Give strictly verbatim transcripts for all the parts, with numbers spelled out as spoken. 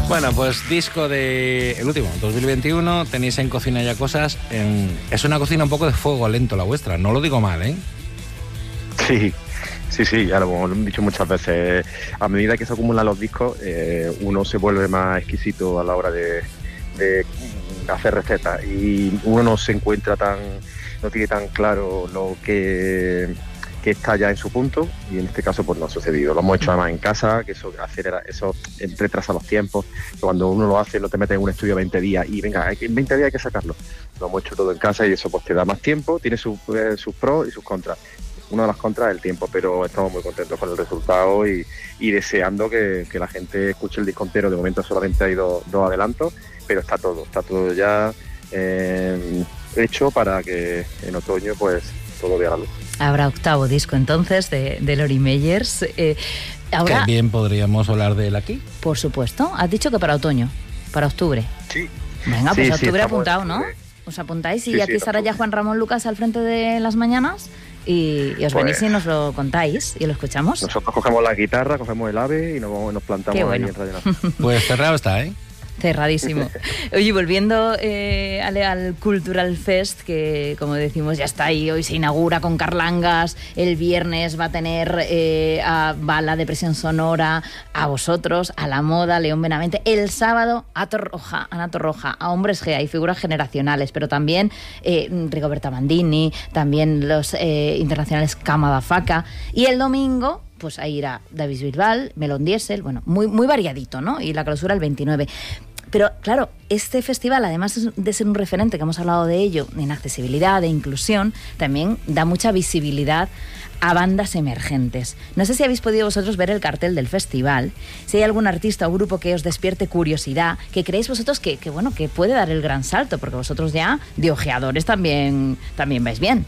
Bueno, pues disco de el último, dos mil veintiuno, tenéis en Cocina Ya Cosas. En... Es una cocina un poco de fuego lento la vuestra, no lo digo mal, ¿eh? Sí, sí, sí, ya lo hemos dicho muchas veces. A medida que se acumulan los discos, eh, uno se vuelve más exquisito a la hora de, de hacer recetas y uno no se encuentra tan, no tiene tan claro lo que... que está ya en su punto, y en este caso pues no ha sucedido. Lo hemos hecho además en casa, que eso acelera, eso retrasa los tiempos. Cuando uno lo hace, no te metes en un estudio veinte días y venga, en veinte días hay que sacarlo. Lo hemos hecho todo en casa y eso pues te da más tiempo, tiene sus, eh, sus pros y sus contras. Una de las contras es el tiempo, pero estamos muy contentos con el resultado y, y deseando que, que la gente escuche el disco entero. De momento solamente hay dos, dos adelantos, pero está todo, está todo ya eh, hecho para que en otoño pues todo vea la luz. Habrá octavo disco entonces de, de Lori Meyers. Eh, ahora, que bien podríamos hablar de él aquí. Por supuesto. Has dicho que para otoño, para octubre. Sí. Venga, sí, pues octubre sí, apuntado, ¿no? octubre. Os apuntáis y Sí, aquí sí, estará ya Juan Ramón Lucas al frente de las mañanas y, y os Pues, venís y nos lo contáis y lo escuchamos. Nosotros cogemos la guitarra, cogemos el ave y nos, nos plantamos Qué bueno. ahí en Radio Nacional. Pues cerrado está, ¿eh? Cerradísimo. Oye, volviendo eh, al, al Cultural Fest, que como decimos ya está ahí, hoy se inaugura con Carlangas, el viernes va a tener eh, a Bala, Depresión Sonora, a vosotros, a La Moda, León Benavente, el sábado a Torroja, Ana Torroja, a Hombres G, hay figuras generacionales, pero también eh, Rigoberta Bandini, también los eh, internacionales Cama da Faca, y el domingo pues ahí irá David Bisbal, Melón Diesel, bueno, muy, muy variadito, ¿no? Y la clausura el veintinueve. Pero, claro, este festival, además de ser un referente, que hemos hablado de ello, en accesibilidad, de inclusión, también da mucha visibilidad a bandas emergentes. No sé si habéis podido vosotros ver el cartel del festival, si hay algún artista o grupo que os despierte curiosidad, que creéis vosotros que, que, bueno, que puede dar el gran salto, porque vosotros ya, de ojeadores, también, también vais bien.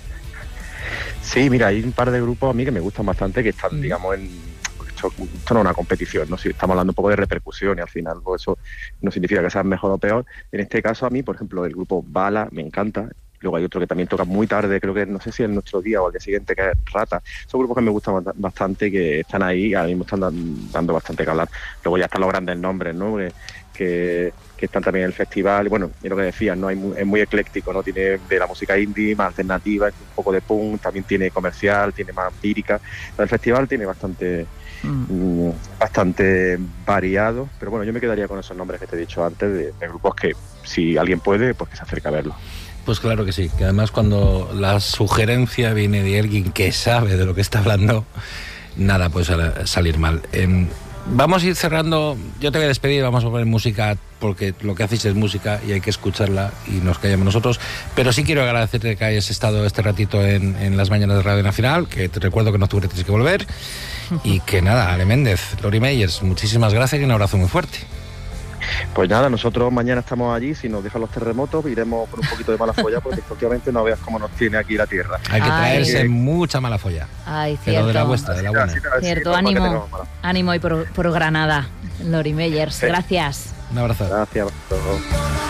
Sí, mira, hay un par de grupos a mí que me gustan bastante, que están, mm. digamos, en... Esto, esto no es una competición, ¿no? Si estamos hablando un poco de repercusión y al final pues eso no significa que sea mejor o peor. En este caso a mí, por ejemplo, el grupo Bala me encanta. Luego hay otro que también toca muy tarde, creo que no sé si es nuestro día o al día siguiente, que es Rata. Son grupos que me gustan bastante, que están ahí, ahora mismo están dando bastante que hablar. Luego ya están los grandes nombres, ¿no? Que, que, que están también en el festival. Bueno, es lo que decías, ¿no? Hay muy, es muy ecléctico, ¿no? Tiene de la música indie, más alternativa, un poco de punk, también tiene comercial, tiene más lírica. Pero el festival tiene bastante... Mm. bastante variado, pero bueno, yo me quedaría con esos nombres que te he dicho antes de, de grupos que si alguien puede, pues que se acerque a verlos. Pues claro que sí, que además cuando la sugerencia viene de alguien que sabe de lo que está hablando, nada puede salir mal. Eh, vamos a ir cerrando, yo te voy a despedir, vamos a poner música porque lo que hacéis es música y hay que escucharla y nos callamos nosotros, pero sí quiero agradecerte que hayas estado este ratito en, en las mañanas de Radio Nacional, que te recuerdo que en octubre tienes que volver y que nada, Ale Méndez, Lori Meyers, muchísimas gracias y un abrazo muy fuerte. Pues nada, nosotros mañana estamos allí, si nos dejan los terremotos iremos con un poquito de mala folla porque últimamente no veas cómo nos tiene aquí la tierra. Hay que traerse Ay. mucha mala folla. Ay, cierto. Pero de la vuestra, de la buena. Cierto, ánimo, ánimo y por, por Granada, Lori Meyers, sí. Gracias. Un abrazo. Gracias a todos.